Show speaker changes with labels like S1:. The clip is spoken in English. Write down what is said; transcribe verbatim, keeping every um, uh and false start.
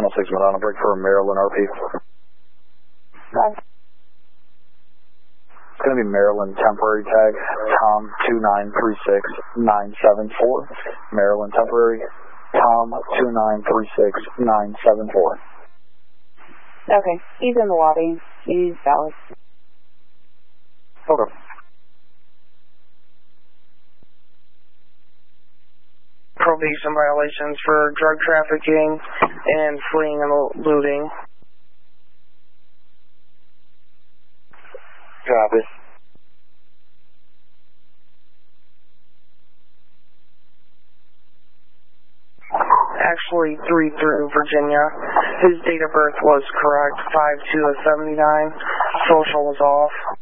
S1: ten oh six Madonna, break for Maryland R P.
S2: Bye.
S1: It's going to be Maryland temporary tag, Tom two nine three six nine seven four. Maryland temporary, Tom two nine three six nine seven four.
S2: Okay, he's in the lobby. He's valid.
S1: Okay.
S3: Probation violations for drug trafficking and fleeing and looting.
S1: Copy.
S3: Actually, three through Virginia. His date of birth was correct, five two of seventy-nine. Social was off.